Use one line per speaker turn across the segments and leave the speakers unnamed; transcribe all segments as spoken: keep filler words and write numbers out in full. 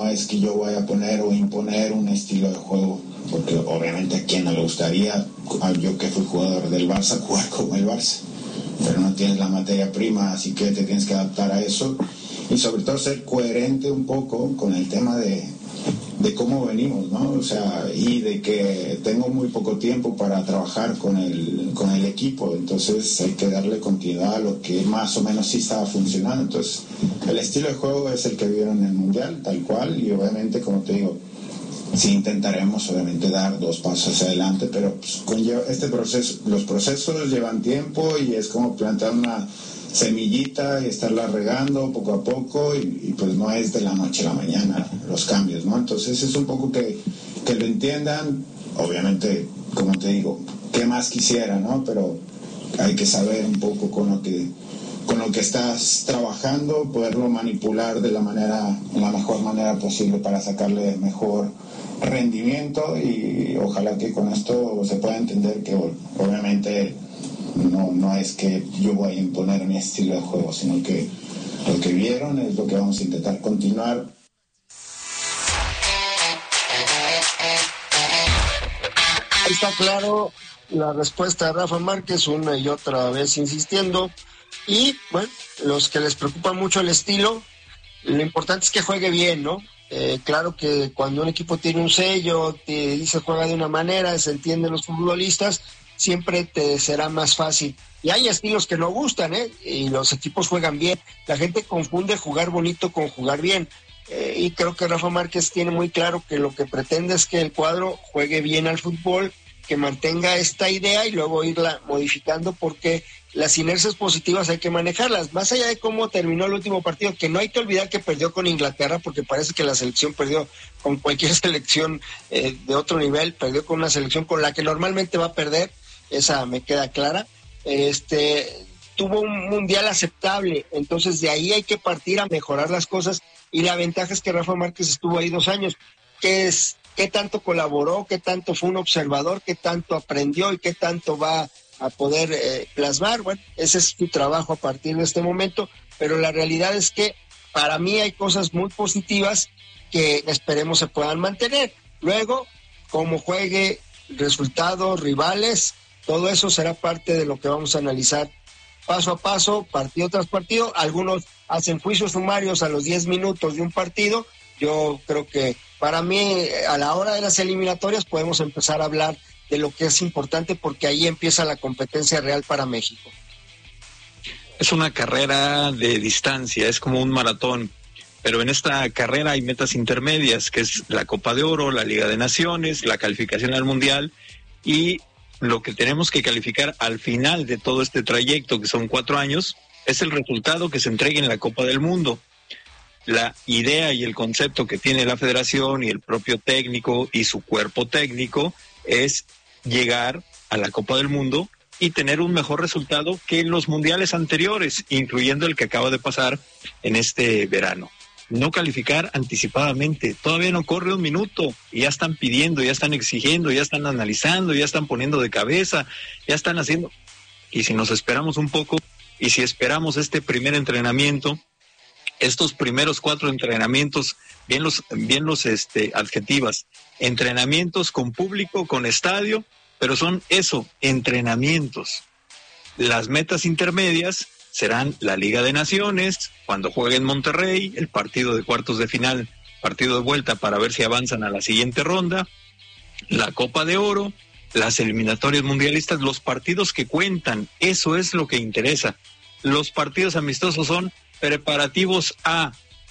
no es que yo vaya a poner o imponer un estilo de juego, porque obviamente a quien no le gustaría, yo que fui jugador del Barça, jugar como el Barça, pero no tienes la materia prima, así que te tienes que adaptar a eso y sobre todo ser coherente un poco con el tema de, de cómo venimos, ¿no? O sea, y de que tengo muy poco tiempo para trabajar con el, con el equipo, entonces hay que darle continuidad a lo que más o menos sí estaba funcionando. Entonces, el estilo de juego es el que vieron en el Mundial, tal cual, y obviamente, como te digo, sí intentaremos obviamente dar dos pasos hacia adelante, pero pues, conlleva este proceso, los procesos llevan tiempo y es como plantar una semillita y estarla regando poco a poco y, y pues no es de la noche a la mañana los cambios, ¿no? Entonces es un poco que, que lo entiendan, obviamente, como te digo, qué más quisiera, ¿no? Pero hay que saber un poco con lo que con lo que estás trabajando, poderlo manipular de la manera, la mejor manera posible para sacarle mejor rendimiento y ojalá que con esto se pueda entender que obviamente no, no es que yo voy a imponer mi estilo de juego, sino que lo que vieron es lo que vamos a intentar continuar.
Está claro la respuesta de Rafa Márquez, una y otra vez insistiendo. Y, bueno, los que les preocupa mucho el estilo, lo importante es que juegue bien, ¿no? Eh, claro que cuando un equipo tiene un sello, te dice juega de una manera, se entienden los futbolistas, siempre te será más fácil. Y hay estilos que no gustan, ¿eh? Y los equipos juegan bien. La gente confunde jugar bonito con jugar bien. Eh, y creo que Rafa Márquez tiene muy claro que lo que pretende es que el cuadro juegue bien al fútbol, que mantenga esta idea y luego irla modificando porque las inercias positivas hay que manejarlas. Más allá de cómo terminó el último partido, que no hay que olvidar que perdió con Inglaterra, porque parece que la selección perdió con cualquier selección eh, de otro nivel, perdió con una selección con la que normalmente va a perder, esa me queda clara. Este tuvo un mundial aceptable, entonces de ahí hay que partir a mejorar las cosas y la ventaja es que Rafa Márquez estuvo ahí dos años, que es qué tanto colaboró, qué tanto fue un observador, qué tanto aprendió y qué tanto va a poder eh, plasmar. Bueno, ese es tu trabajo a partir de este momento, pero la realidad es que para mí hay cosas muy positivas que esperemos se puedan mantener. Luego, cómo juegue, resultados, rivales, todo eso será parte de lo que vamos a analizar paso a paso, partido tras partido. Algunos hacen juicios sumarios a los diez minutos de un partido. Yo creo que para mí, a la hora de las eliminatorias, podemos empezar a hablar de lo que es importante porque ahí empieza la competencia real para México.
Es una carrera de distancia, es como un maratón, pero en esta carrera hay metas intermedias, que es la Copa de Oro, la Liga de Naciones, la calificación al Mundial, y lo que tenemos que calificar al final de todo este trayecto, que son cuatro años, es el resultado que se entregue en la Copa del Mundo. La idea y el concepto que tiene la federación y el propio técnico y su cuerpo técnico es llegar a la Copa del Mundo y tener un mejor resultado que en los mundiales anteriores, incluyendo el que acaba de pasar en este verano. No calificar anticipadamente, todavía no corre un minuto y ya están pidiendo, ya están exigiendo, ya están analizando, ya están poniendo de cabeza, ya están haciendo. Y si nos esperamos un poco y si esperamos este primer entrenamiento, estos primeros cuatro entrenamientos, bien los, bien los este, adjetivas, entrenamientos con público, con estadio, pero son eso, entrenamientos. Las metas intermedias serán la Liga de Naciones, cuando juegue en Monterrey, el partido de cuartos de final, partido de vuelta para ver si avanzan a la siguiente ronda, la Copa de Oro, las eliminatorias mundialistas, los partidos que cuentan, eso es lo que interesa. Los partidos amistosos son preparativos a,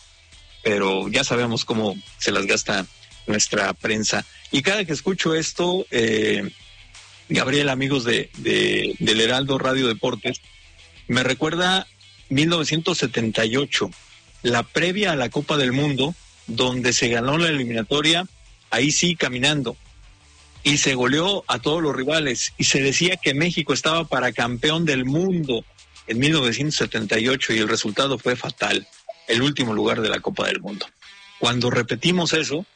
pero ya sabemos cómo se las gasta nuestra prensa. Y cada que escucho esto, eh, Gabriel, amigos de, de del Heraldo Radio Deportes, me recuerda mil novecientos setenta y ocho, la previa a la Copa del Mundo, donde se ganó la eliminatoria, ahí sí caminando, y se goleó a todos los rivales, y se decía que México estaba para campeón del mundo en mil novecientos setenta y ocho, y el resultado fue fatal, el último lugar de la Copa del Mundo. Cuando repetimos eso,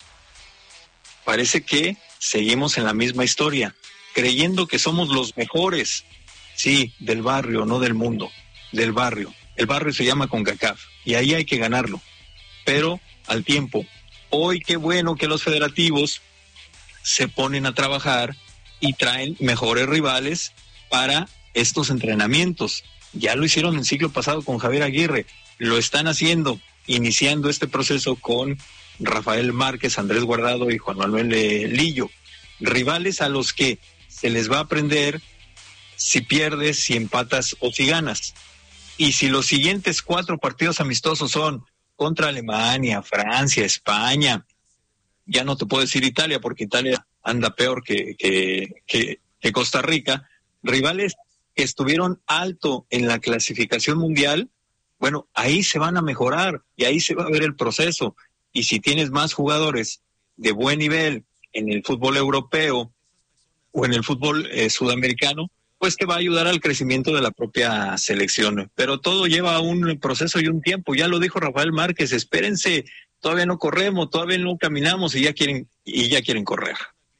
parece que seguimos en la misma historia, creyendo que somos los mejores, sí, del barrio, no del mundo, del barrio. El barrio se llama CONCACAF, y ahí hay que ganarlo, pero al tiempo, Hoy qué bueno que los federativos se ponen a trabajar y traen mejores rivales para estos entrenamientos. Ya lo hicieron el siglo pasado con Javier Aguirre, lo están haciendo, iniciando este proceso con Rafael Márquez, Andrés Guardado y Juan Manuel Lillo. Rivales a los que se les va a aprender si pierdes, si empatas o si ganas. Y si los siguientes cuatro partidos amistosos son contra Alemania, Francia, España, ya no te puedo decir Italia, porque Italia anda peor que, que, que, que Costa Rica, rivales que estuvieron alto en la clasificación mundial, bueno, ahí se van a mejorar y ahí se va a ver el proceso. Y si tienes más jugadores de buen nivel en el fútbol europeo o en el fútbol eh, sudamericano, pues te va a ayudar al crecimiento de la propia selección. Pero todo lleva un proceso y un tiempo. Ya lo dijo Rafael Márquez, espérense, todavía no corremos, todavía no caminamos y ya quieren y ya quieren correr.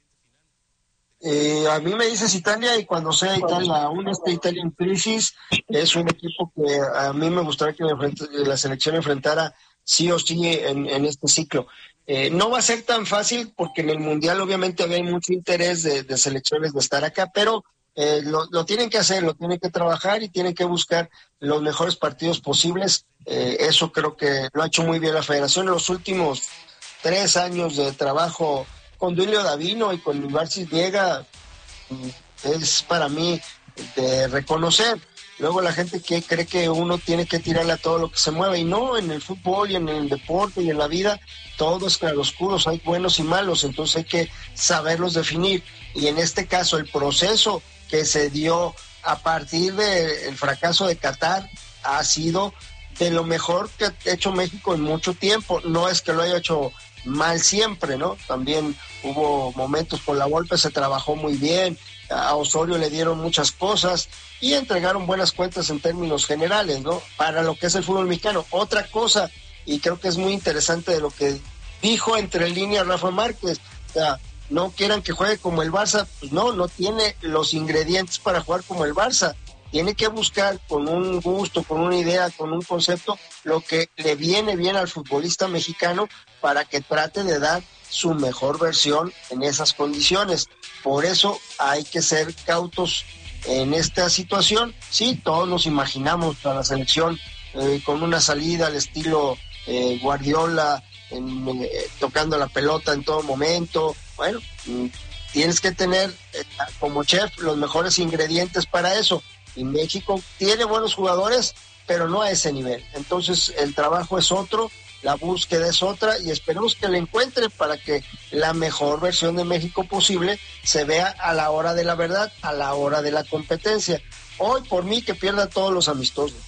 Eh, a mí me dices Italia, y cuando sea Italia, aún este Italia en crisis, es un equipo que a mí me gustaría que la selección enfrentara sí o sí en, en este ciclo. Eh, no va a ser tan fácil porque en el Mundial obviamente hay mucho interés de, de selecciones de estar acá, pero eh, lo, lo tienen que hacer, lo tienen que trabajar y tienen que buscar los mejores partidos posibles. Eh, eso creo que lo ha hecho muy bien la federación en los últimos tres años de trabajo con Duilio Davino y con Ibarcis Viega. Es para mí de reconocer. Luego la gente que cree que uno tiene que tirarle a todo lo que se mueve, y no, en el fútbol y en el deporte y en la vida todo es claroscuros, hay buenos y malos, entonces hay que saberlos definir. Y en este caso el proceso que se dio a partir del fracaso de Qatar ha sido de lo mejor que ha hecho México en mucho tiempo. No es que lo haya hecho mal siempre, ¿no? También hubo momentos con la Volpe, se trabajó muy bien, a Osorio le dieron muchas cosas y entregaron buenas cuentas en términos generales, ¿no? Para lo que es el fútbol mexicano. Otra cosa, y creo que es muy interesante de lo que dijo entre líneas Rafa Márquez, o sea, no quieran que juegue como el Barça, pues no, no tiene los ingredientes para jugar como el Barça. Tiene que buscar con un gusto, con una idea, con un concepto, lo que le viene bien al futbolista mexicano para que trate de dar su mejor versión en esas condiciones. Por eso hay que ser cautos en esta situación. Sí, todos nos imaginamos a la selección eh, con una salida al estilo eh, Guardiola, en, eh, tocando la pelota en todo momento. Bueno, tienes que tener eh, como chef los mejores ingredientes para eso. Y México tiene buenos jugadores, pero no a ese nivel. Entonces el trabajo es otro, la búsqueda es otra, y esperemos que la encuentren para que la mejor versión de México posible se vea a la hora de la verdad, a la hora de la competencia. Hoy por mí que pierda todos los amistosos.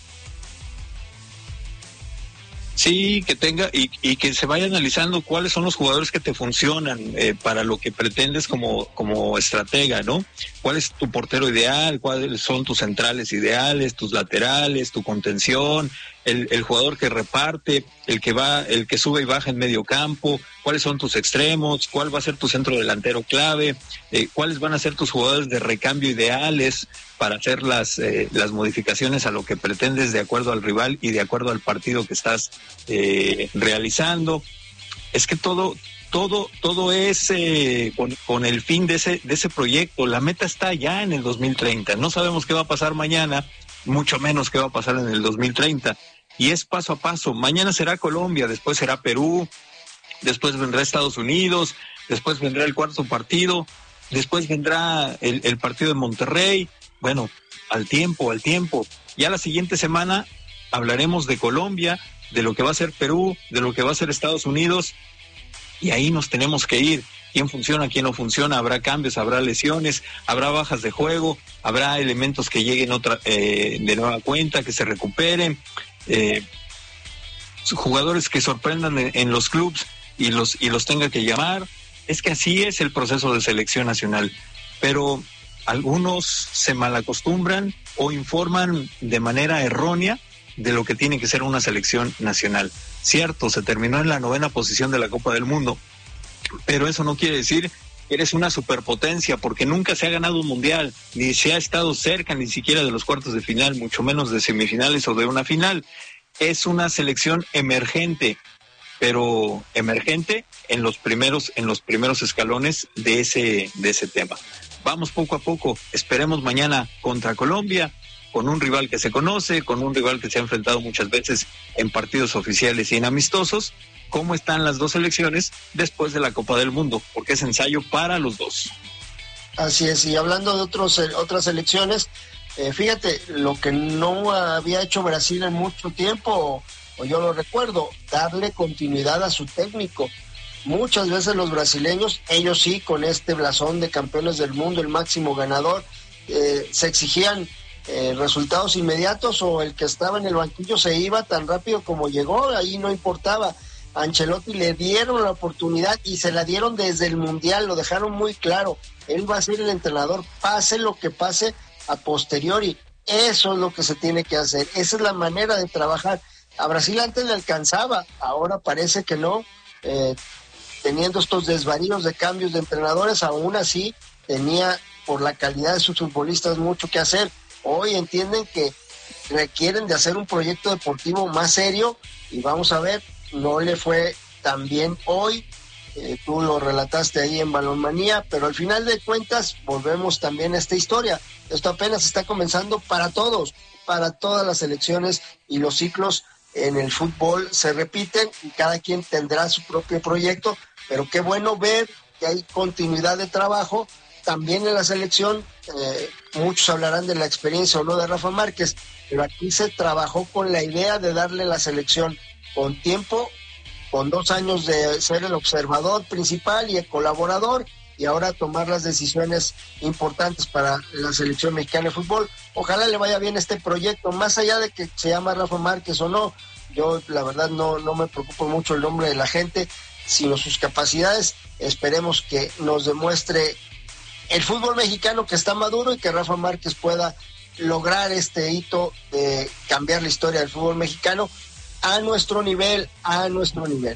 Sí, que tenga y, y que se vaya analizando cuáles son los jugadores que te funcionan eh, para lo que pretendes como, como estratega, ¿no? ¿Cuál es tu portero ideal? ¿Cuáles son tus centrales ideales, tus laterales, tu contención? El, el jugador que reparte, el que va, el que sube y baja en medio campo, cuáles son tus extremos, cuál va a ser tu centro delantero clave, eh, cuáles van a ser tus jugadores de recambio ideales para hacer las eh, las modificaciones a lo que pretendes de acuerdo al rival y de acuerdo al partido que estás eh, realizando. Es que todo todo todo es eh, con, con el fin de ese de ese proyecto. La meta está ya en el dos mil treinta. No sabemos qué va a pasar mañana, mucho menos qué va a pasar en el dos mil treinta. Y es paso a paso. Mañana será Colombia, después será Perú, después vendrá Estados Unidos, después vendrá el cuarto partido, después vendrá el, el partido de Monterrey. Bueno, al tiempo, al tiempo. Ya la siguiente semana hablaremos de Colombia, de lo que va a ser Perú, de lo que va a ser Estados Unidos, y ahí nos tenemos que ir. ¿Quién funciona, quién no funciona? Habrá cambios, habrá lesiones, habrá bajas de juego, habrá elementos que lleguen otra eh, de nueva cuenta, que se recuperen, eh, jugadores que sorprendan en, en los clubes y los y los tenga que llamar. Es que así es el proceso de selección nacional, pero algunos se malacostumbran o informan de manera errónea de lo que tiene que ser una selección nacional. Cierto, se terminó en la novena posición de la Copa del Mundo, pero eso no quiere decir que eres una superpotencia, porque nunca se ha ganado un mundial, ni se ha estado cerca ni siquiera de los cuartos de final, mucho menos de semifinales o de una final. Es una selección emergente, pero emergente en los primeros, en los primeros escalones de ese, de ese tema. Vamos poco a poco, esperemos mañana contra Colombia, con un rival que se conoce, con un rival que se ha enfrentado muchas veces en partidos oficiales y en amistosos, cómo están las dos selecciones después de la Copa del Mundo, porque es ensayo para los dos.
Así es, y hablando de otros, otras selecciones, eh, fíjate, lo que no había hecho Brasil en mucho tiempo, o, o yo lo recuerdo, darle continuidad a su técnico. Muchas veces los brasileños, ellos sí, con este blasón de campeones del mundo, el máximo ganador, eh, se exigían eh, resultados inmediatos, o el que estaba en el banquillo se iba tan rápido como llegó, ahí no importaba. A Ancelotti le dieron la oportunidad y se la dieron desde el Mundial, lo dejaron muy claro. Él va a ser el entrenador, pase lo que pase a posteriori. Eso es lo que se tiene que hacer, esa es la manera de trabajar. A Brasil antes le alcanzaba, ahora parece que no. Eh, teniendo estos desvaríos de cambios de entrenadores, aún así tenía, por la calidad de sus futbolistas, mucho que hacer. Hoy entienden que requieren de hacer un proyecto deportivo más serio, y vamos a ver, no le fue tan bien hoy, eh, tú lo relataste ahí en Balonmanía, pero al final de cuentas volvemos también a esta historia. Esto apenas está comenzando para todos, para todas las selecciones, y los ciclos en el fútbol se repiten y cada quien tendrá su propio proyecto, pero qué bueno ver que hay continuidad de trabajo también en la selección. Eh, muchos hablarán de la experiencia o no de Rafa Márquez, pero aquí se trabajó con la idea de darle la selección con tiempo, con dos años de ser el observador principal y el colaborador, y ahora tomar las decisiones importantes para la selección mexicana de fútbol. Ojalá le vaya bien este proyecto, más allá de que se llama Rafa Márquez o no. Yo la verdad no, no me preocupo mucho el nombre de la gente, sino sus capacidades. Esperemos que nos demuestre el fútbol mexicano que está maduro, y que Rafa Márquez pueda lograr este hito de cambiar la historia del fútbol mexicano a nuestro nivel, a nuestro nivel.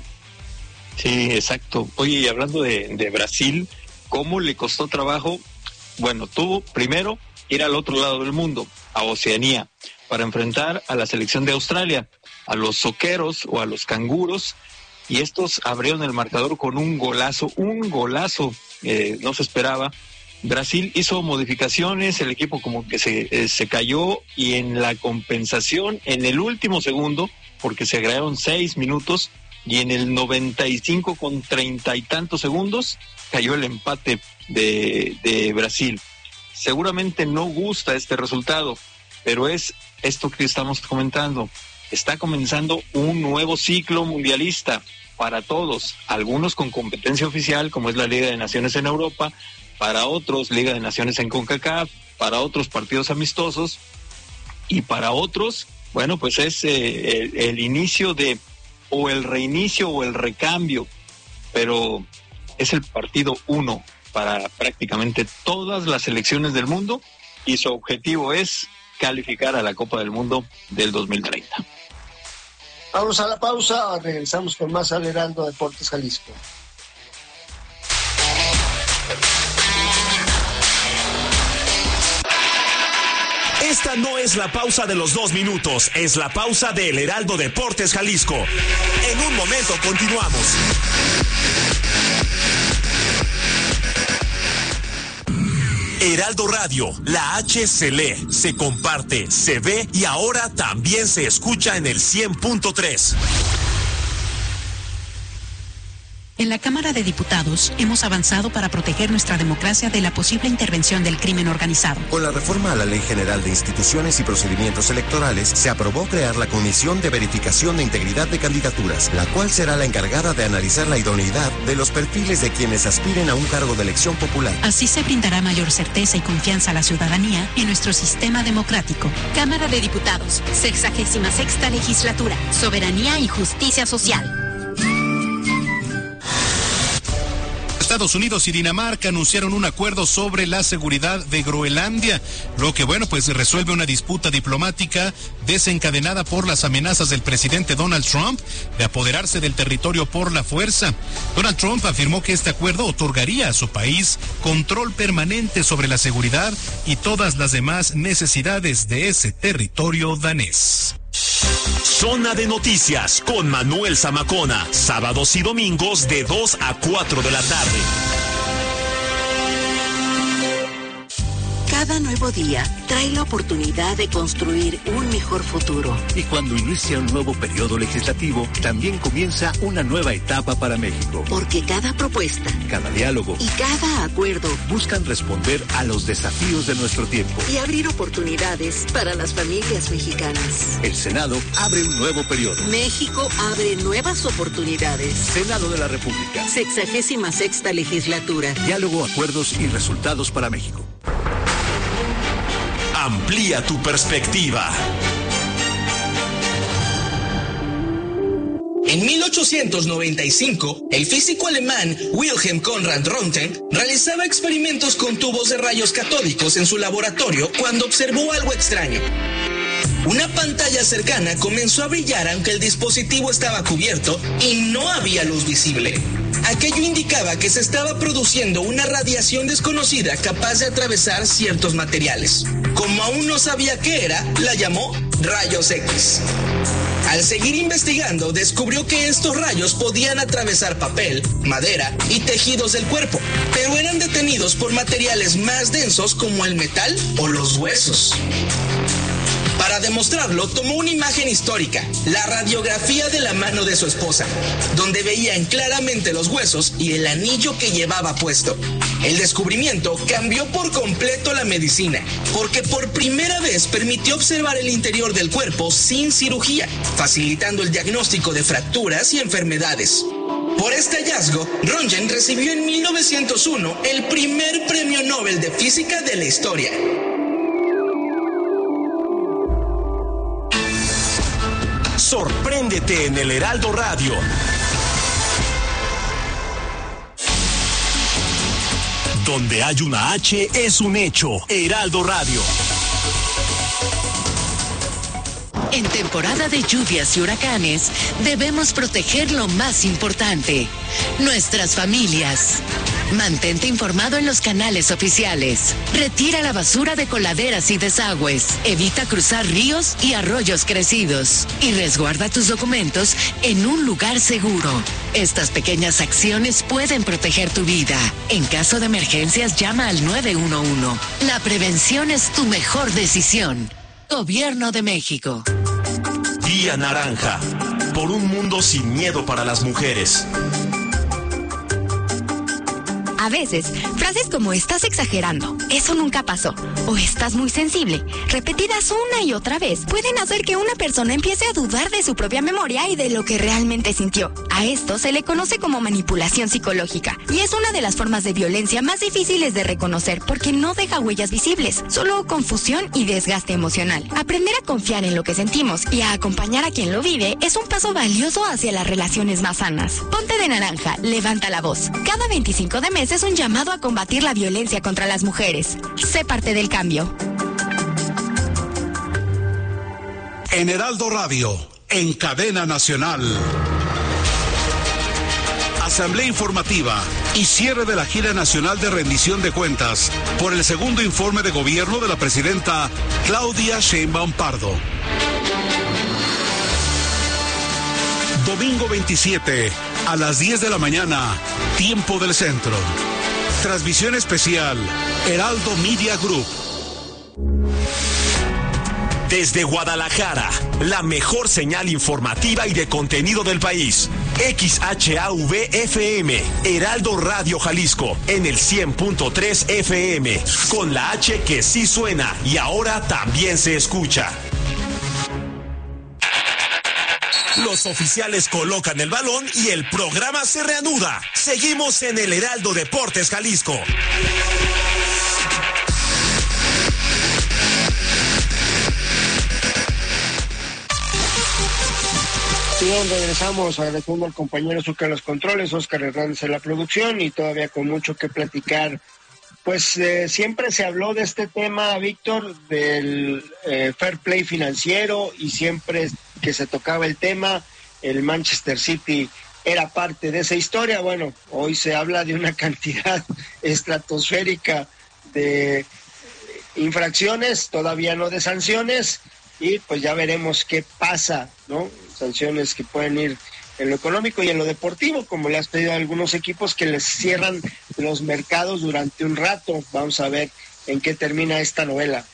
Sí, exacto. Oye, y hablando de, de Brasil, ¿cómo le costó trabajo? Bueno, tuvo primero ir al otro lado del mundo, a Oceanía, para enfrentar a la selección de Australia, a los zoqueros o a los canguros, y estos abrieron el marcador con un golazo, un golazo, eh, no se esperaba. Brasil hizo modificaciones, el equipo como que se, eh, se cayó, y en la compensación, en el último segundo, porque se agregaron seis minutos, y en el noventa y cinco con treinta y tantos segundos cayó el empate de, de Brasil. Seguramente no gusta este resultado, pero es esto que estamos comentando. Está comenzando un nuevo ciclo mundialista para todos, algunos con competencia oficial, como es la Liga de Naciones en Europa, para otros Liga de Naciones en CONCACAF, para otros partidos amistosos, y para otros, bueno, pues es eh, el, el inicio de, o el reinicio o el recambio, pero es el partido uno para prácticamente todas las selecciones del mundo, y su objetivo es calificar a la Copa del Mundo del dos mil treinta.
Vamos a la pausa, regresamos con más al Heraldo Deportes Jalisco.
Esta no es la pausa de los dos minutos, es la pausa de El Heraldo Deportes Jalisco. En un momento continuamos. Heraldo Radio, la H se lee, se comparte, se ve y ahora también se escucha en el cien punto tres.
En la Cámara de Diputados hemos avanzado para proteger nuestra democracia de la posible intervención del crimen organizado.
Con la reforma a la Ley General de Instituciones y Procedimientos Electorales, se aprobó crear la Comisión de Verificación de Integridad de Candidaturas, la cual será la encargada de analizar la idoneidad de los perfiles de quienes aspiren a un cargo de elección popular.
Así se brindará mayor certeza y confianza a la ciudadanía en nuestro sistema democrático.
Cámara de Diputados, sexagésima sexta legislatura, soberanía y justicia social.
Estados Unidos y Dinamarca anunciaron un acuerdo sobre la seguridad de Groenlandia, lo que, bueno, pues resuelve una disputa diplomática desencadenada por las amenazas del presidente Donald Trump de apoderarse del territorio por la fuerza. Donald Trump afirmó que este acuerdo otorgaría a su país control permanente sobre la seguridad y todas las demás necesidades de ese territorio danés.
Zona de Noticias con Manuel Zamacona, sábados y domingos de dos a cuatro de la tarde.
Cada nuevo día trae la oportunidad de construir un mejor futuro.
Y cuando inicia un nuevo periodo legislativo, también comienza una nueva etapa para México.
Porque cada propuesta,
cada diálogo
y cada acuerdo
buscan responder a los desafíos de nuestro tiempo
y abrir oportunidades para las familias mexicanas.
El Senado abre un nuevo periodo.
México abre nuevas oportunidades.
Senado de la República.
Sexagésima sexta legislatura.
Diálogo, acuerdos y resultados para México.
Amplía tu perspectiva.
En mil ochocientos noventa y cinco, el físico alemán Wilhelm Conrad Röntgen realizaba experimentos con tubos de rayos catódicos en su laboratorio cuando observó algo extraño. Una pantalla cercana comenzó a brillar aunque el dispositivo estaba cubierto y no había luz visible. Aquello indicaba que se estaba produciendo una radiación desconocida capaz de atravesar ciertos materiales. Como aún no sabía qué era, la llamó rayos X. Al seguir investigando, descubrió que estos rayos podían atravesar papel, madera y tejidos del cuerpo, pero eran detenidos por materiales más densos como el metal o los huesos. Para demostrarlo, tomó una imagen histórica, la radiografía de la mano de su esposa, donde veían claramente los huesos y el anillo que llevaba puesto. El descubrimiento cambió por completo la medicina, porque por primera vez permitió observar el interior del cuerpo sin cirugía, facilitando el diagnóstico de fracturas y enfermedades. Por este hallazgo, Röntgen recibió en mil novecientos uno el primer premio Nobel de Física de la historia.
Sorpréndete en el Heraldo Radio. Donde hay una H es un hecho. Heraldo Radio.
En temporada de lluvias y huracanes, debemos proteger lo más importante, nuestras familias. Mantente informado en los canales oficiales. Retira la basura de coladeras y desagües. Evita cruzar ríos y arroyos crecidos. Y resguarda tus documentos en un lugar seguro. Estas pequeñas acciones pueden proteger tu vida. En caso de emergencias, llama al nueve uno uno. La prevención es tu mejor decisión. Gobierno de México.
Día Naranja. Por un mundo sin miedo para las mujeres.
A veces, frases como estás exagerando, eso nunca pasó, o estás muy sensible, repetidas una y otra vez, pueden hacer que una persona empiece a dudar de su propia memoria y de lo que realmente sintió. A esto se le conoce como manipulación psicológica, y es una de las formas de violencia más difíciles de reconocer porque no deja huellas visibles, solo confusión y desgaste emocional. Aprender a confiar en lo que sentimos y a acompañar a quien lo vive es un paso valioso hacia las relaciones más sanas. Ponte de naranja, levanta la voz. Cada veinticinco de mes es un llamado a combatir la violencia contra las mujeres. Sé parte del cambio.
En Heraldo Radio, en cadena nacional. Asamblea informativa y cierre de la gira nacional de rendición de cuentas por el segundo informe de gobierno de la presidenta Claudia Sheinbaum Pardo. Domingo veintisiete, a las diez de la mañana, tiempo del centro. Transmisión especial, Heraldo Media Group.
Desde Guadalajara, la mejor señal informativa y de contenido del país. X H A V F M, Heraldo Radio Jalisco, en el cien punto tres F M, con la H que sí suena y ahora también se escucha. Los oficiales colocan el balón y el programa se reanuda. Seguimos en el Heraldo Deportes Jalisco.
Bien, regresamos agradeciendo al compañero Zucca en los controles, Oscar Hernández en la producción y todavía con mucho que platicar. Pues eh, siempre se habló de este tema, Víctor, del eh, fair play financiero, y siempre que se tocaba el tema, el Manchester City era parte de esa historia. Bueno, hoy se habla de una cantidad estratosférica de infracciones, todavía no de sanciones, y pues ya veremos qué pasa, ¿no? Sanciones que pueden ir en lo económico y en lo deportivo, como le has pedido a algunos equipos que les cierran los mercados durante un rato. Vamos a ver en qué termina esta novela.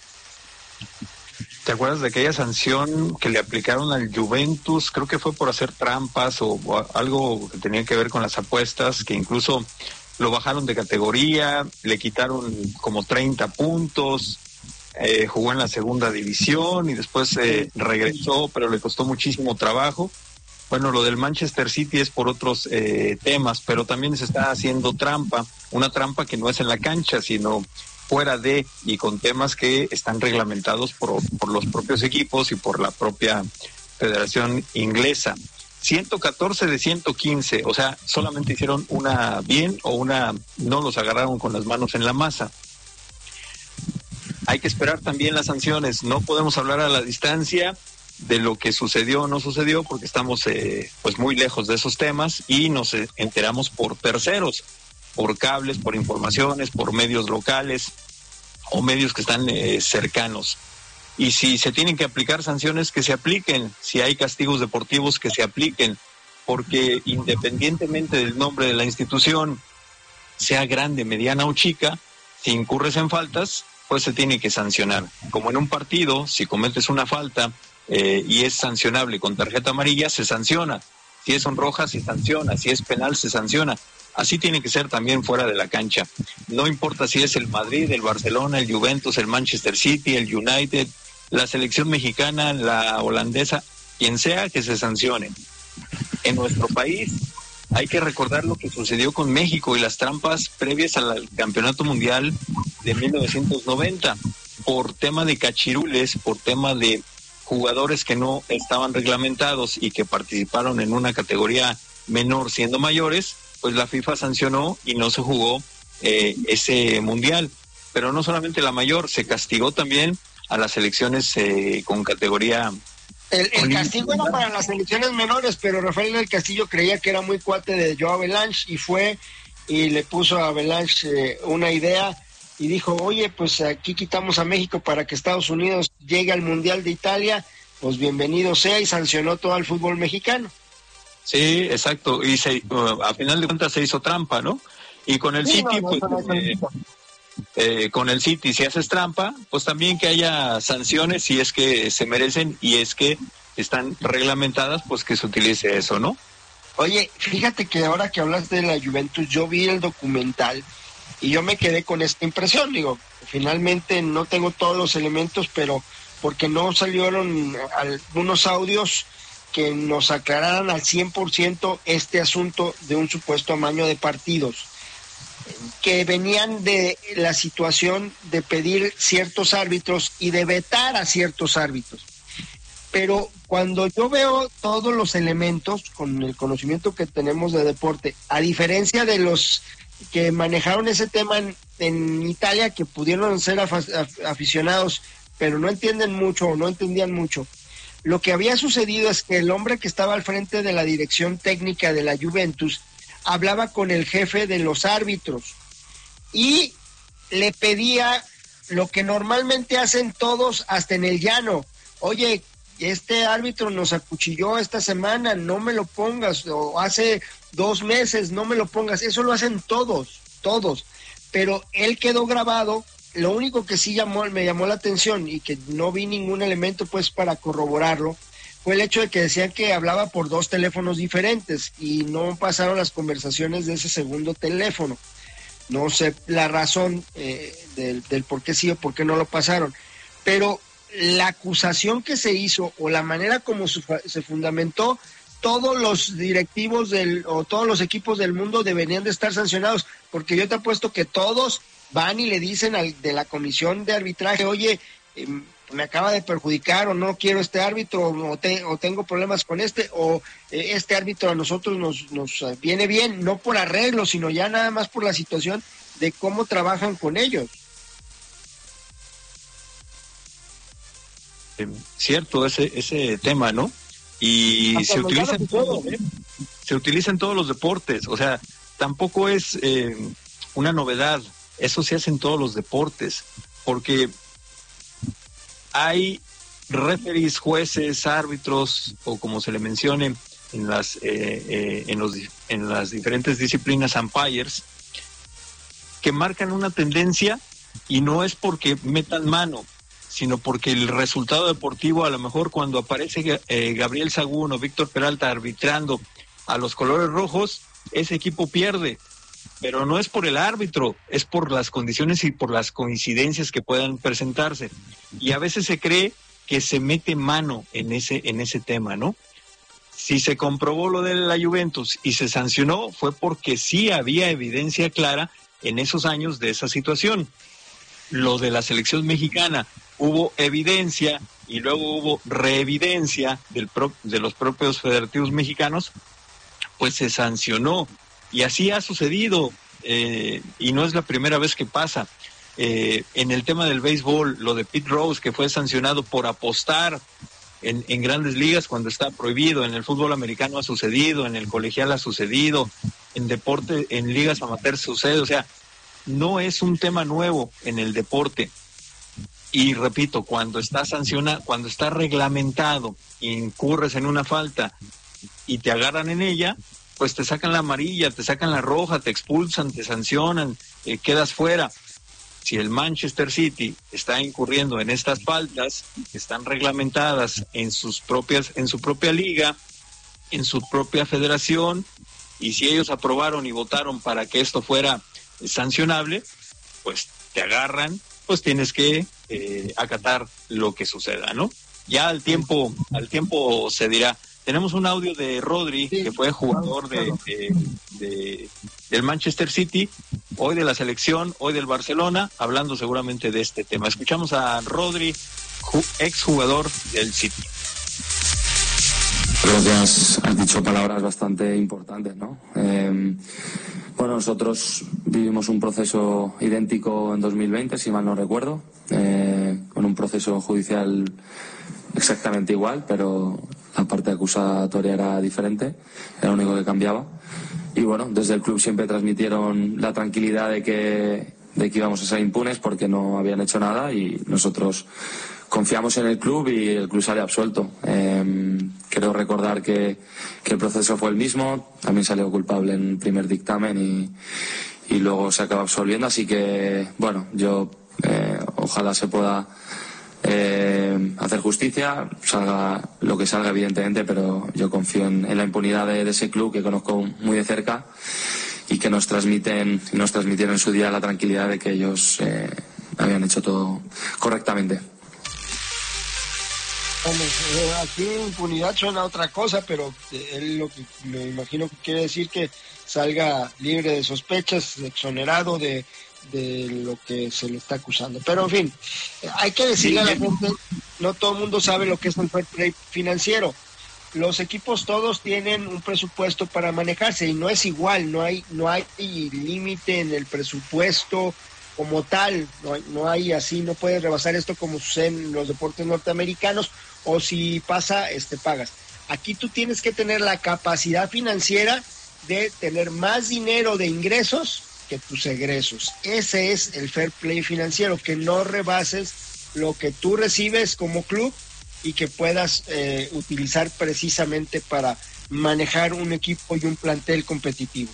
¿Te acuerdas de aquella sanción que le aplicaron al Juventus? Creo que fue por hacer trampas o, o algo que tenía que ver con las apuestas, que incluso lo bajaron de categoría, le quitaron como treinta puntos, eh, jugó en la segunda división y después eh, regresó, pero le costó muchísimo trabajo. Bueno, lo del Manchester City es por otros eh, temas, pero también se está haciendo trampa, una trampa que no es en la cancha, sino fuera de, y con temas que están reglamentados por, por los propios equipos y por la propia Federación Inglesa. ciento catorce de ciento quince, o sea, solamente hicieron una bien o una no los agarraron con las manos en la masa. Hay que esperar también las sanciones, no podemos hablar a la distancia de lo que sucedió o no sucedió porque estamos eh, pues muy lejos de esos temas y nos enteramos por terceros, por cables, por informaciones, por medios locales o medios que están eh, cercanos. Y si se tienen que aplicar sanciones, que se apliquen. Si hay castigos deportivos, que se apliquen. Porque independientemente del nombre de la institución, sea grande, mediana o chica, si incurres en faltas, pues se tiene que sancionar. Como en un partido, si cometes una falta eh, y es sancionable con tarjeta amarilla, se sanciona. Si es roja, se sanciona. Si es penal, se sanciona. Así tiene que ser también fuera de la cancha. No importa si es el Madrid, el Barcelona, el Juventus, el Manchester City, el United, la selección mexicana, la holandesa, quien sea, que se sancione. En nuestro país hay que recordar lo que sucedió con México y las trampas previas al Campeonato Mundial de mil novecientos noventa, por tema de cachirules, por tema de jugadores que no estaban reglamentados y que participaron en una categoría menor siendo mayores, pues la FIFA sancionó y no se jugó eh, ese Mundial. Pero no solamente la mayor, se castigó también a las selecciones eh, con categoría...
El, el castigo era para las selecciones menores, pero Rafael del Castillo creía que era muy cuate de Joe Avalanche y fue y le puso a Avalanche eh, una idea y dijo, oye, pues aquí quitamos a México para que Estados Unidos llegue al Mundial de Italia, pues bienvenido sea, y sancionó todo el fútbol mexicano.
Sí, exacto, y se, uh, a final de cuentas se hizo trampa, ¿no? Y con el sí, City, no, no, pues... No, eh, Eh, con el City, si haces trampa, pues también que haya sanciones si es que se merecen y es que están reglamentadas, pues que se utilice eso, ¿no?
Oye, fíjate que ahora que hablas de la Juventus, yo vi el documental y yo me quedé con esta impresión, digo, finalmente no tengo todos los elementos, pero porque no salieron algunos audios que nos aclararan al cien por ciento este asunto de un supuesto amaño de partidos, que venían de la situación de pedir ciertos árbitros y de vetar a ciertos árbitros. Pero cuando yo veo todos los elementos, con el conocimiento que tenemos de deporte, a diferencia de los que manejaron ese tema en, en Italia, que pudieron ser af- af- aficionados, pero no entienden mucho o no entendían mucho, lo que había sucedido es que el hombre que estaba al frente de la dirección técnica de la Juventus hablaba con el jefe de los árbitros y le pedía lo que normalmente hacen todos hasta en el llano. Oye, este árbitro nos acuchilló esta semana, no me lo pongas, o hace dos meses, no me lo pongas. Eso lo hacen todos, todos. Pero él quedó grabado. Lo único que sí llamó, me llamó la atención y que no vi ningún elemento pues para corroborarlo, fue el hecho de que decían que hablaba por dos teléfonos diferentes y no pasaron las conversaciones de ese segundo teléfono. No sé la razón eh, del, del por qué sí o por qué no lo pasaron, pero la acusación que se hizo o la manera como su, se fundamentó, todos los directivos del o todos los equipos del mundo deberían de estar sancionados, porque yo te apuesto que todos van y le dicen al de la comisión de arbitraje, oye, eh, me acaba de perjudicar o no quiero este árbitro o, te, o tengo problemas con este o eh, este árbitro a nosotros nos, nos viene bien, no por arreglo, sino ya nada más por la situación de cómo trabajan con ellos.
Eh, cierto, ese ese tema, ¿no? Y Hasta se utiliza en todo, ¿eh? Se utiliza en todos los deportes, o sea, tampoco es eh, una novedad, eso se hace en todos los deportes, porque hay referees, jueces, árbitros o como se le mencione en las eh, eh, en los en las diferentes disciplinas, umpires, que marcan una tendencia, y no es porque metan mano, sino porque el resultado deportivo, a lo mejor cuando aparece eh, Gabriel Sagún o Víctor Peralta arbitrando a los colores rojos, ese equipo pierde, pero no es por el árbitro, es por las condiciones y por las coincidencias que puedan presentarse, y a veces se cree que se mete mano en ese en ese tema, ¿no? Si se comprobó lo de la Juventus y se sancionó, fue porque sí había evidencia clara en esos años de esa situación. Lo de la selección mexicana, hubo evidencia y luego hubo reevidencia del pro, de los propios federativos mexicanos, pues se sancionó. Y así ha sucedido, eh, y no es la primera vez que pasa. Eh, en el tema del béisbol, lo de Pete Rose, que fue sancionado por apostar en, en grandes ligas cuando está prohibido, en el fútbol americano ha sucedido, en el colegial ha sucedido, en deporte, en ligas amateur sucede, o sea, no es un tema nuevo en el deporte. Y repito, cuando está sancionado, cuando está reglamentado, incurres en una falta y te agarran en ella, pues te sacan la amarilla, te sacan la roja, te expulsan, te sancionan, eh, quedas fuera. Si el Manchester City está incurriendo en estas faltas, que están reglamentadas en sus propias, en su propia liga, en su propia federación, y si ellos aprobaron y votaron para que esto fuera sancionable, pues te agarran, pues tienes que eh, acatar lo que suceda, ¿no? Ya al tiempo, al tiempo se dirá. Tenemos un audio de Rodri, sí, que fue jugador de, de, de del Manchester City, hoy de la selección, hoy del Barcelona, hablando seguramente de este tema. Escuchamos a Rodri, exjugador del City.
Creo que has, has dicho palabras bastante importantes, ¿no? Eh, bueno, nosotros vivimos un proceso idéntico en dos mil veinte, si mal no recuerdo, eh, con un proceso judicial exactamente igual, pero la parte acusatoria era diferente, era lo único que cambiaba. Y bueno, desde el club siempre transmitieron la tranquilidad de que, de que íbamos a ser impunes porque no habían hecho nada, y nosotros confiamos en el club y el club sale absuelto. Eh, creo recordar que, que el proceso fue el mismo, también salió culpable en el primer dictamen y, y luego se acaba absolviendo, así que bueno, yo eh, ojalá se pueda eh, hacer justicia, salga lo que salga evidentemente, pero yo confío en, en la impunidad de, de ese club que conozco muy de cerca y que nos transmiten nos transmitieron en su día la tranquilidad de que ellos eh, habían hecho todo correctamente.
Hombre, eh, aquí impunidad suena a otra cosa, pero él lo que me imagino que quiere decir que salga libre de sospechas, exonerado de, de lo que se le está acusando. Pero en fin, hay que decirle a la gente, no todo el mundo sabe lo que es el fair play financiero. Los equipos todos tienen un presupuesto para manejarse y no es igual, no hay no hay límite en el presupuesto como tal, no hay, no hay así, no puedes rebasar esto como sucede en los deportes norteamericanos, o si pasa, este pagas. Aquí tú tienes que tener la capacidad financiera de tener más dinero de ingresos que tus egresos. Ese es el fair play financiero, que no rebases lo que tú recibes como club y que puedas eh, utilizar precisamente para manejar un equipo y un plantel competitivo.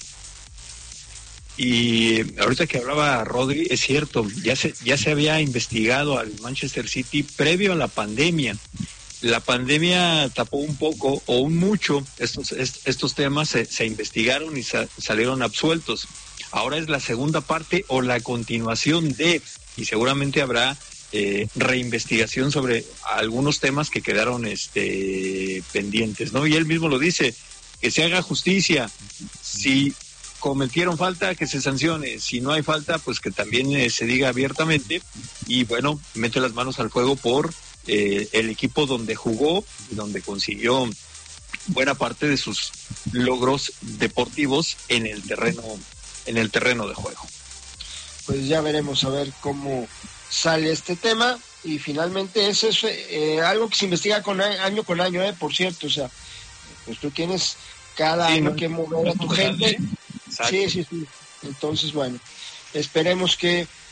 Y ahorita que hablaba Rodri, es cierto, ya se, ya se había investigado al Manchester City previo a la pandemia. La pandemia tapó un poco o un mucho estos, estos temas, se, se investigaron y sa, salieron absueltos. Ahora es la segunda parte o la continuación de, y seguramente habrá eh, reinvestigación sobre algunos temas que quedaron este, pendientes, ¿no? Y él mismo lo dice, que se haga justicia. Si cometieron falta, que se sancione, si no hay falta, pues que también eh, se diga abiertamente, y bueno, mete las manos al fuego por eh, el equipo donde jugó y donde consiguió buena parte de sus logros deportivos en el terreno, en el terreno de juego.
Pues ya veremos a ver cómo sale este tema, y finalmente eso es eh, algo que se investiga con año con año, eh, por cierto, o sea, pues tú tienes cada sí, año no, que mover a tu gente. Exacto. Sí, sí, sí. Entonces, bueno, esperemos que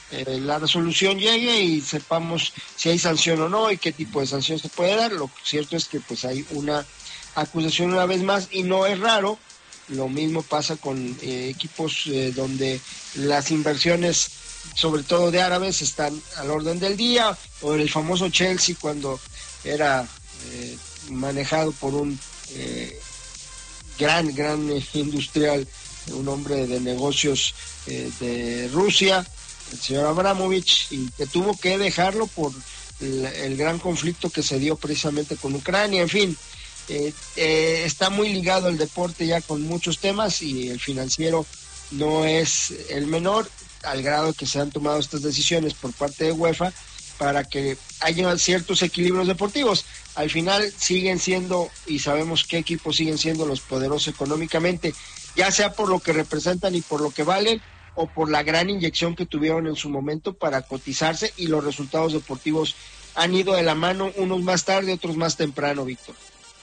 eh, la resolución llegue y sepamos si hay sanción o no y qué tipo de sanción se puede dar. Lo cierto es que pues hay una acusación una vez más y no es raro. Lo mismo pasa con eh, equipos eh, donde las inversiones, sobre todo de árabes, están al orden del día, o el famoso Chelsea cuando era eh, manejado por un eh, gran, gran eh, industrial, un hombre de negocios eh, de Rusia, el señor Abramovich, y que tuvo que dejarlo por el, el gran conflicto que se dio precisamente con Ucrania. En fin, eh, eh, está muy ligado el deporte ya con muchos temas y el financiero no es el menor, al grado que se han tomado estas decisiones por parte de UEFA para que haya ciertos equilibrios deportivos. Al final siguen siendo, y sabemos qué equipos siguen siendo los poderosos económicamente, ya sea por lo que representan y por lo que valen, o por la gran inyección que tuvieron en su momento para cotizarse, y los resultados deportivos han ido de la mano, unos más tarde, otros más temprano, Víctor.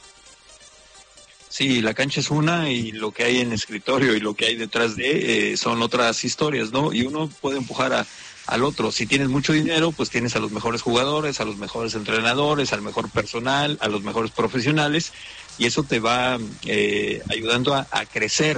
Sí, la cancha es una y lo que hay en el escritorio y lo que hay detrás de eh, son otras historias, ¿no? Y uno puede empujar a, al otro. Si tienes mucho dinero, pues tienes a los mejores jugadores, a los mejores entrenadores, al mejor personal, a los mejores profesionales, y eso te va eh, ayudando a, a crecer.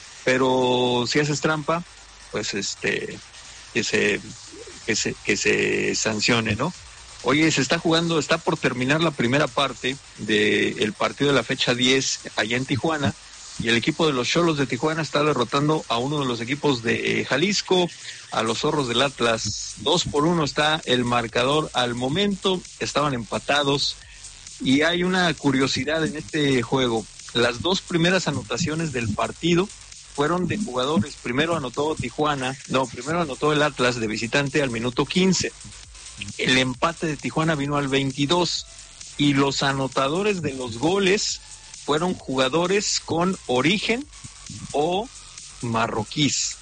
Pero si haces trampa, pues este que se que se que se sancione, ¿no? Oye, se está jugando, está por terminar la primera parte del partido de la fecha diez allá en Tijuana, y el equipo de los Xolos de Tijuana está derrotando a uno de los equipos de Jalisco, a los Zorros del Atlas. Dos por uno está el marcador al momento, estaban empatados, y hay una curiosidad en este juego. Las dos primeras anotaciones del partido fueron de jugadores. Primero anotó Tijuana, no, primero anotó el Atlas de visitante al minuto quince. El empate de Tijuana vino al veintidós, y los anotadores de los goles fueron jugadores con origen o marroquíes.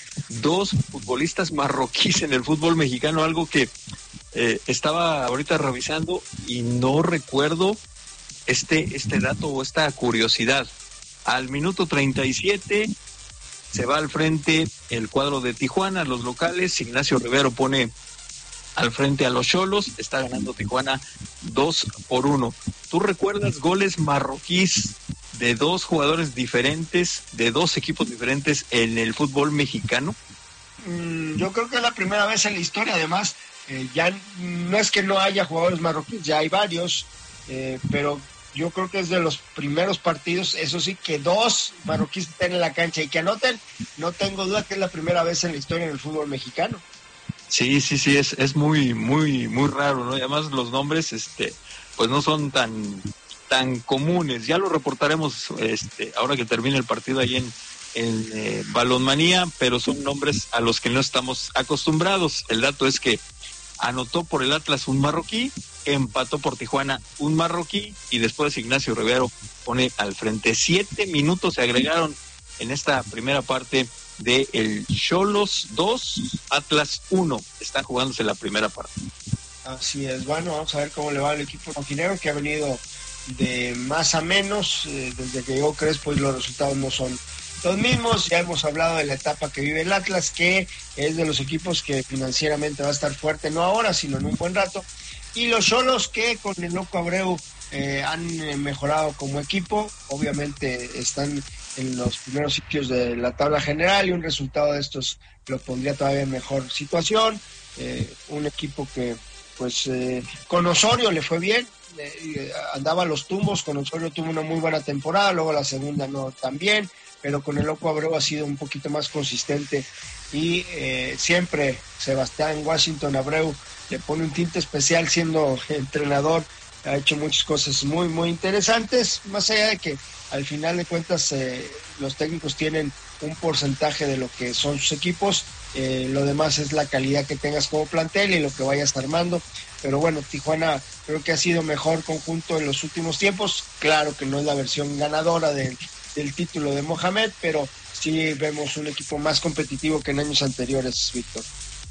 Dos futbolistas marroquíes en el fútbol mexicano, algo que eh, estaba ahorita revisando y no recuerdo este, este dato o esta curiosidad. Al minuto treinta y siete se va al frente el cuadro de Tijuana, los locales. Ignacio Rivero pone al frente a los Xolos, está ganando Tijuana dos por uno. ¿Tú recuerdas goles marroquíes de dos jugadores diferentes, de dos equipos diferentes en el fútbol mexicano?
Mm, yo creo que es la primera vez en la historia. Además, eh, ya no es que no haya jugadores marroquíes, ya hay varios, eh, pero yo creo que es de los primeros partidos, eso sí, que dos marroquíes estén en la cancha y que anoten. No tengo duda que es la primera vez en la historia en el fútbol mexicano.
Sí, sí, sí, es, es muy, muy, muy raro, ¿no? Y además los nombres, este, pues no son tan, tan comunes. Ya lo reportaremos, este, ahora que termine el partido ahí en, en eh, Balonmanía, pero son nombres a los que no estamos acostumbrados. El dato es que anotó por el Atlas un marroquí, empató por Tijuana un marroquí, y después Ignacio Rivero pone al frente. Siete minutos se agregaron en esta primera parte de el Xolos dos, Atlas uno. Están jugándose la primera parte.
Así es. Bueno, vamos a ver cómo le va al equipo rojinegro, que ha venido de más a menos. Eh, desde que llegó Crespo, y los resultados no son los mismos. Ya hemos hablado de la etapa que vive el Atlas, que es de los equipos que financieramente va a estar fuerte, no ahora, sino en un buen rato. Y los Xolos, que con el Loco Abreu eh, han mejorado como equipo. Obviamente están en los primeros sitios de la tabla general, y un resultado de estos lo pondría todavía en mejor situación. Eh, un equipo que pues eh, con Osorio le fue bien, eh, andaba a los tumbos. Con Osorio tuvo una muy buena temporada, luego la segunda no tan bien, pero con el Loco Abreu ha sido un poquito más consistente, y eh, siempre Sebastián Washington Abreu le pone un tinte especial siendo entrenador. Ha hecho muchas cosas muy, muy interesantes, más allá de que al final de cuentas eh, los técnicos tienen un porcentaje de lo que son sus equipos. Eh, lo demás es la calidad que tengas como plantel y lo que vayas armando. Pero bueno, Tijuana creo que ha sido mejor conjunto en los últimos tiempos. Claro que no es la versión ganadora del, del título de Mohamed, pero sí vemos un equipo más competitivo que en años anteriores, Víctor.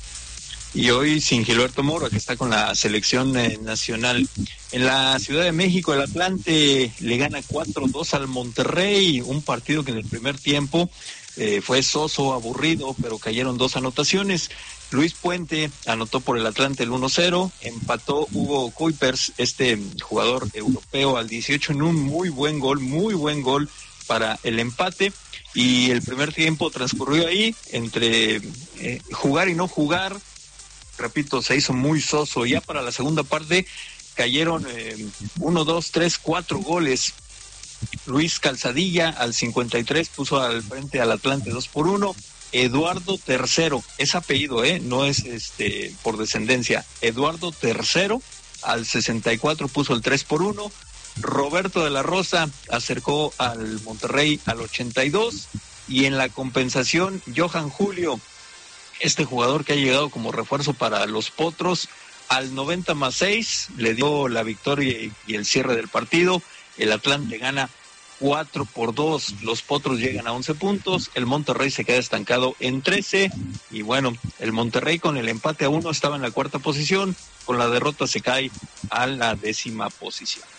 Y hoy sin Gilberto Mora, que está con la selección eh, nacional. En la Ciudad de México, el Atlante le gana cuatro dos al Monterrey, un partido que en el primer tiempo eh, fue soso, aburrido, pero cayeron dos anotaciones. Luis Puente anotó por el Atlante el uno cero, empató Hugo Kuipers, este jugador europeo, al dieciocho en un muy buen gol, muy buen gol para el empate. Y el primer tiempo transcurrió ahí entre eh, jugar y no jugar. Repito, se hizo muy soso. Ya para la segunda parte cayeron eh, uno, dos, tres, cuatro goles. Luis Calzadilla al cincuenta y tres puso al frente al Atlante dos por uno. Eduardo Tercero, es apellido, eh, no es este por descendencia. Eduardo Tercero al sesenta y cuatro puso el tres por uno. Roberto de la Rosa acercó al Monterrey al ochenta y dos, y en la compensación Johan Julio, este jugador que ha llegado como refuerzo para los Potros, al noventa más seis le dio la victoria y, y el cierre del partido. El Atlante gana cuatro por dos, los Potros llegan a once puntos, el Monterrey se queda estancado en trece, y bueno, el Monterrey con el empate a uno estaba en la cuarta posición, con la derrota se cae a la décima posición.